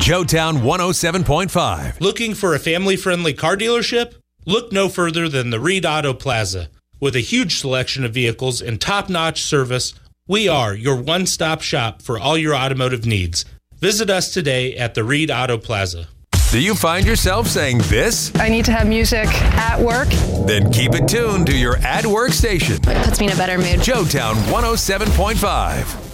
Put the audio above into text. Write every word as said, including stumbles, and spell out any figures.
Joetown one oh seven point five. Looking for a family-friendly car dealership? Look no further than the Reed Auto Plaza. With a huge selection of vehicles and top-notch service, we are your one-stop shop for all your automotive needs. Visit us today at the Reed Auto Plaza. Do you find yourself saying this? I need to have music at work. Then keep it tuned to your at-work station. It puts me in a better mood. Joetown one oh seven point five.